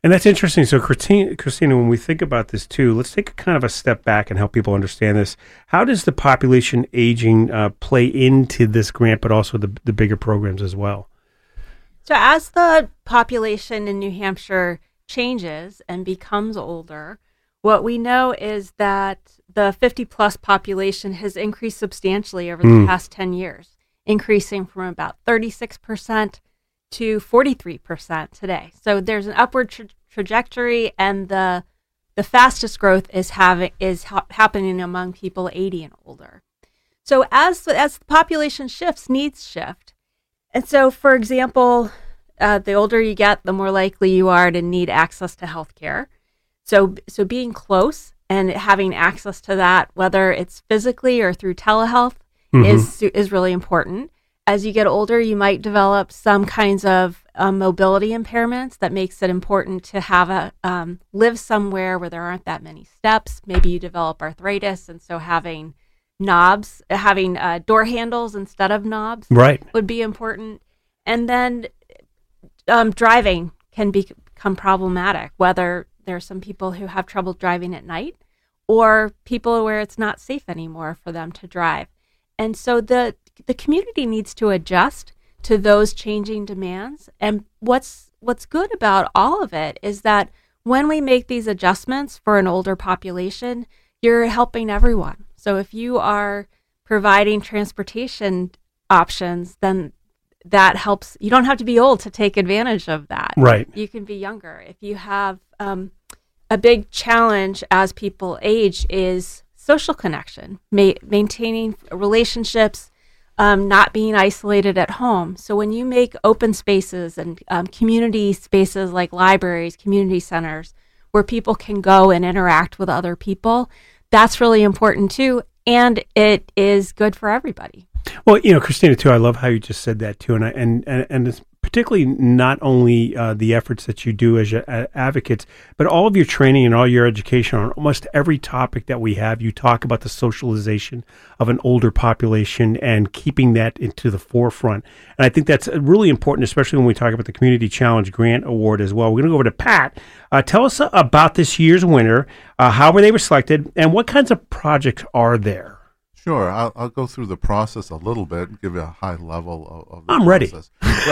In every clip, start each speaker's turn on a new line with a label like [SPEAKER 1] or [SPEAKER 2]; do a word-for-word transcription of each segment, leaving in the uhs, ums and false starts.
[SPEAKER 1] And that's interesting. So, Christina, Christina, when we think about this too, let's take a kind of a step back and help people understand this. How does the population aging uh, play into this grant, but also the, the bigger programs as well?
[SPEAKER 2] So as the population in New Hampshire changes and becomes older, what we know is that the fifty plus population has increased substantially over the mm. past ten years, increasing from about thirty-six percent to forty-three percent today. So there's an upward tra- trajectory, and the the fastest growth is having is ha- happening among people eighty and older. So as as the population shifts, needs shift. And so, for example, uh, the older you get, the more likely you are to need access to health care. So, so being close and having access to that, whether it's physically or through telehealth, mm-hmm. is is really important. As you get older, you might develop some kinds of um, mobility impairments that makes it important to have a um, live somewhere where there aren't that many steps. Maybe you develop arthritis, and so having knobs, having uh, door handles instead of knobs,
[SPEAKER 1] right,
[SPEAKER 2] would be important. And then um, driving can be, become problematic, whether there are some people who have trouble driving at night or people where it's not safe anymore for them to drive. And so the the community needs to adjust to those changing demands. And what's what's good about all of it is that when we make these adjustments for an older population, you're helping everyone. So if you are providing transportation options, then that helps. You don't have to be old to take advantage of that.
[SPEAKER 1] Right.
[SPEAKER 2] You can be younger. If you have um, a big challenge as people age is social connection, ma- maintaining relationships, um, not being isolated at home. So when you make open spaces and um, community spaces like libraries, community centers, where people can go and interact with other people, that's really important too. And it is good for everybody.
[SPEAKER 1] Well, you know, Christina, too, I love how you just said that too. And I, and, and, and it's particularly not only uh, the efforts that you do as your, uh, advocates, but all of your training and all your education on almost every topic that we have. You talk about the socialization of an older population and keeping that into the forefront. And I think that's really important, especially when we talk about the Community Challenge Grant Award as well. We're going to go over to Pat. Uh, tell us about this year's winner. Uh, how were they were selected, and what kinds of projects are there?
[SPEAKER 3] Sure. I'll, I'll go through the process a little bit and give you a high level of, of the
[SPEAKER 1] I'm
[SPEAKER 3] process.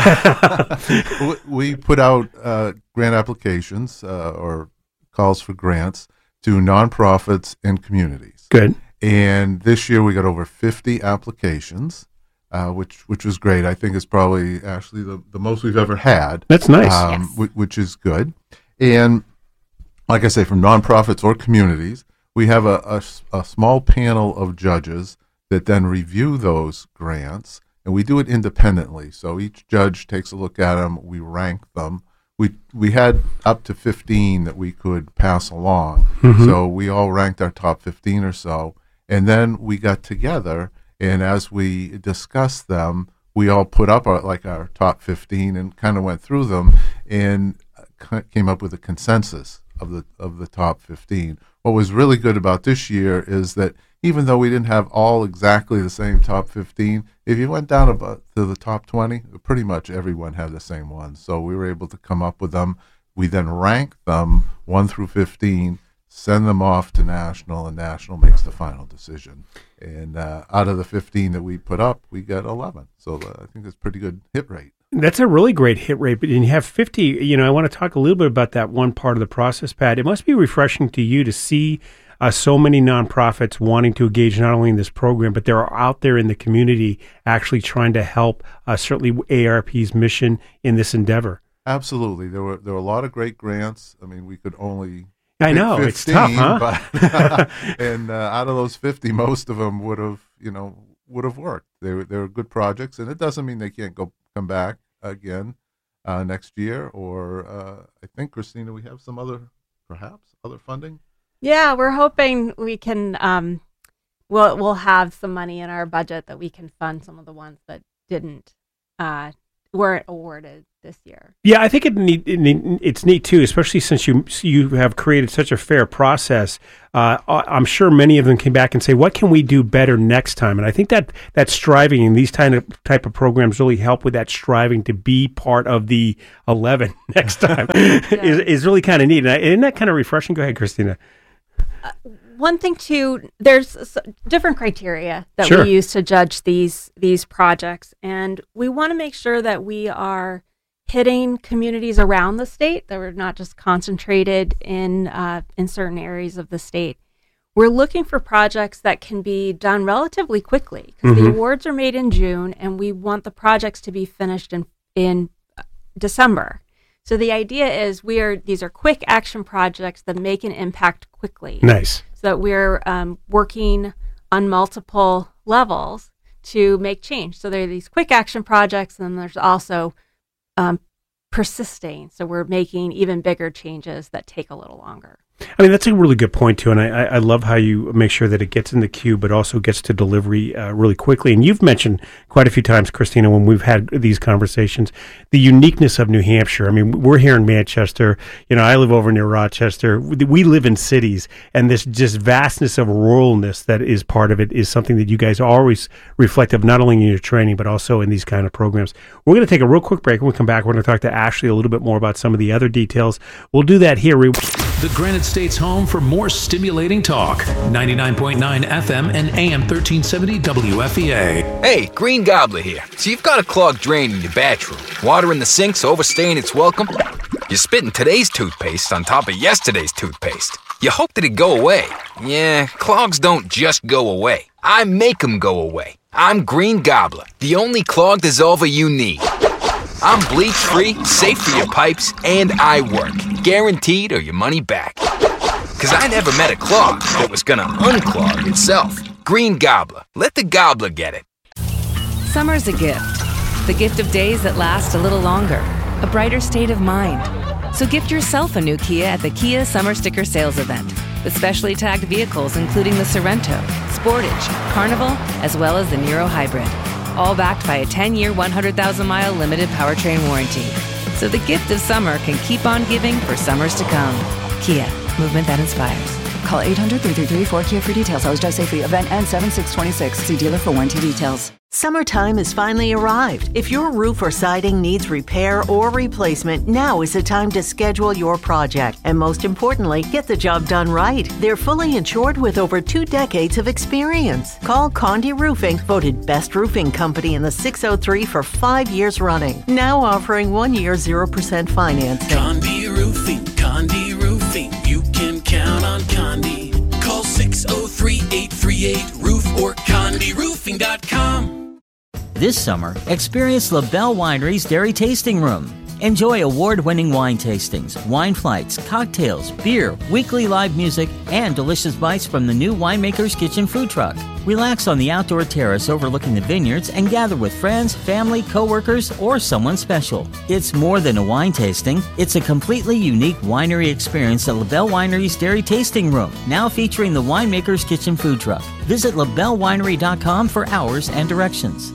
[SPEAKER 1] ready.
[SPEAKER 3] we, we put out uh, grant applications uh, or calls for grants to nonprofits and communities.
[SPEAKER 1] Good.
[SPEAKER 3] And this year we got over fifty applications, uh, which which was great. I think it's probably actually the, the most we've ever had.
[SPEAKER 1] That's nice.
[SPEAKER 3] Um,
[SPEAKER 2] Yes.
[SPEAKER 3] which, which is good. And like I say, from nonprofits or communities, we have a, a, a small panel of judges that then review those grants, and we do it independently. So each judge takes a look at them. We rank them. We we had up to fifteen that we could pass along. Mm-hmm. So we all ranked our top fifteen or so, and then we got together, and as we discussed them, we all put up our, like our top fifteen and kind of went through them and came up with a consensus of the of the top fifteen. What was really good about this year is that even though we didn't have all exactly the same top fifteen, if you went down about to the top twenty, pretty much everyone had the same ones. So we were able to come up with them. We then rank them one through fifteen, send them off to national, and national makes the final decision. And uh, out of the fifteen that we put up, we got eleven. So uh, I think that's a pretty good hit rate.
[SPEAKER 1] That's a really great hit rate, but you have fifty. You know, I want to talk a little bit about that one part of the process, Pat. It must be refreshing to you to see uh, so many nonprofits wanting to engage not only in this program, but they're out there in the community actually trying to help, uh, certainly A A R P's mission in this endeavor.
[SPEAKER 3] Absolutely. There were there were a lot of great grants. I mean, we could only
[SPEAKER 1] I know,
[SPEAKER 3] fifteen,
[SPEAKER 1] it's tough, huh?
[SPEAKER 3] But, and uh, out of those fifty, most of them would have, you know, would have worked. They were, they were good projects, and it doesn't mean they can't go come back again uh, next year, or uh, I think, Christina, we have some other, perhaps, other funding?
[SPEAKER 2] Yeah, we're hoping we can, um, we'll, we'll have some money in our budget that we can fund some of the ones that didn't, uh, weren't awarded this year.
[SPEAKER 1] Yeah, I think it need, it need, it's neat too, especially since you you have created such a fair process. Uh, I'm sure many of them came back and say, "What can we do better next time?" And I think that that striving and these kind of type of programs really help with that striving to be part of the eleven next time yeah. is is really kind of neat. And isn't that kind of refreshing? Go ahead, Christina.
[SPEAKER 2] Uh, one thing too, there's different criteria that
[SPEAKER 1] sure.
[SPEAKER 2] we use to judge these these projects, and we want to make sure that we are hitting communities around the state, that we're not just concentrated in uh, in certain areas of the state. We're looking for projects that can be done relatively quickly because mm-hmm. the awards are made in June, and we want the projects to be finished in in December. So the idea is we are these are quick action projects that make an impact quickly.
[SPEAKER 1] Nice.
[SPEAKER 2] So that we're um, working on multiple levels to make change. So there are these quick action projects, and there's also um, persisting. So we're making even bigger changes that take a little longer.
[SPEAKER 1] I mean, that's a really good point, too, and I, I love how you make sure that it gets in the queue, but also gets to delivery uh, really quickly. And you've mentioned quite a few times, Christina, when we've had these conversations, the uniqueness of New Hampshire. I mean, we're here in Manchester. You know, I live over near Rochester. We live in cities, and this just vastness of ruralness that is part of it is something that you guys always reflect of, not only in your training, but also in these kind of programs. We're going to take a real quick break. When we come back, we're going to talk to Ashley a little bit more about some of the other details. We'll do that here.
[SPEAKER 4] The Granite State's home for more stimulating talk. ninety-nine point nine F M and A M thirteen seventy W F E A.
[SPEAKER 5] Hey, Green Gobbler here. So you've got a clogged drain in your bathroom. Water in the sink's overstaying its welcome. You're spitting today's toothpaste on top of yesterday's toothpaste. You hoped it'd go away. Yeah, clogs don't just go away. I make them go away. I'm Green Gobbler, the only clog dissolver you need. I'm bleach-free, safe for your pipes, and I work. Guaranteed or your money back. Because I never met a clog that was going to unclog itself. Green Gobbler. Let the gobbler get it.
[SPEAKER 6] Summer's a gift. The gift of days that last a little longer. A brighter state of mind. So gift yourself a new Kia at the Kia Summer Sticker Sales Event. With specially tagged vehicles including the Sorrento, Sportage, Carnival, as well as the Niro Hybrid. All backed by a ten-year, one hundred thousand mile limited powertrain warranty. So the gift of summer can keep on giving for summers to come. Kia, movement that inspires.
[SPEAKER 7] Call eight hundred, three three three, four K I A for details. Always drive safely. Event ends seven six twenty-six. See dealer for warranty details.
[SPEAKER 8] Summertime has finally arrived. If your roof or siding needs repair or replacement, now is the time to schedule your project. And most importantly, get the job done right. They're fully insured with over two decades of experience. Call Condi Roofing, voted best roofing company in the six oh three for five years running. Now offering one year zero percent financing.
[SPEAKER 9] Condi Roofing, Condi Roofing. You can count on Condi. Call six oh three, eight three eight, roof or condi roofing dot com.
[SPEAKER 10] This summer, experience LaBelle Winery's Dairy Tasting Room. Enjoy award-winning wine tastings, wine flights, cocktails, beer, weekly live music, and delicious bites from the new Winemaker's Kitchen food truck. Relax on the outdoor terrace overlooking the vineyards and gather with friends, family, co-workers, or someone special. It's more than a wine tasting. It's a completely unique winery experience at LaBelle Winery's Dairy Tasting Room, now featuring the Winemaker's Kitchen food truck. Visit la belle winery dot com for hours and directions.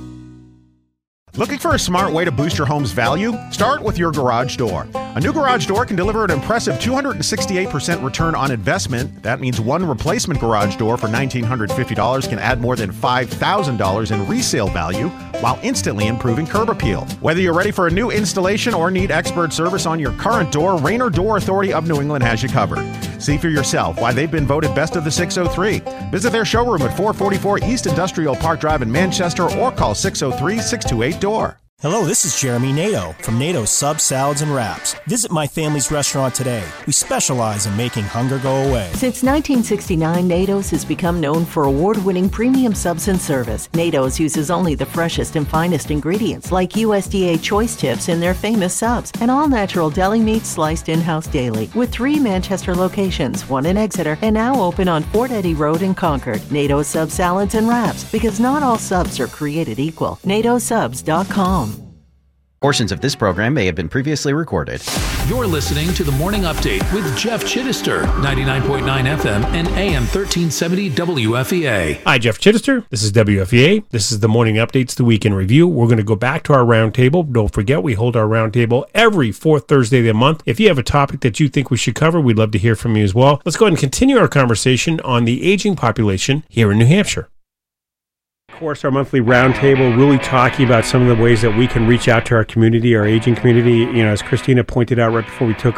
[SPEAKER 11] Looking for a smart way to boost your home's value? Start with your garage door. A new garage door can deliver an impressive two hundred sixty-eight percent return on investment. That means one replacement garage door for one thousand nine hundred fifty dollars can add more than five thousand dollars in resale value while instantly improving curb appeal. Whether you're ready for a new installation or need expert service on your current door, Rainer Door Authority of New England has you covered. See for yourself why they've been voted best of the six oh three. Visit their showroom at four forty-four East Industrial Park Drive in Manchester or call six oh three, six two eight, D O O R.
[SPEAKER 12] Hello, this is Jeremy Nato from Nato Sub Salads and Wraps. Visit my family's restaurant today. We specialize in making hunger go away.
[SPEAKER 8] Since nineteen sixty-nine, Nato's has become known for award-winning premium subs and service. Nato's uses only the freshest and finest ingredients like U S D A choice tips in their famous subs and all-natural deli meat sliced in-house daily. With three Manchester locations, one in Exeter, and now open on Fort Eddy Road in Concord. Nato's Sub Salads and Wraps, because not all subs are created equal. nato subs dot com.
[SPEAKER 13] Portions of this program may have been previously recorded.
[SPEAKER 4] You're listening to the Morning Update with Jeff Chittister, ninety-nine point nine F M and A M thirteen seventy W F E A.
[SPEAKER 1] Hi, Jeff Chittister. This is W F E A. This is the Morning Updates, the Week in Review. We're going to go back to our roundtable. Don't forget, we hold our roundtable every fourth Thursday of the month. If you have a topic that you think we should cover, we'd love to hear from you as well. Let's go ahead and continue our conversation on the aging population here in New Hampshire. Of course, our monthly roundtable really talking about some of the ways that we can reach out to our community, our aging community. You know, as Christina pointed out right before we took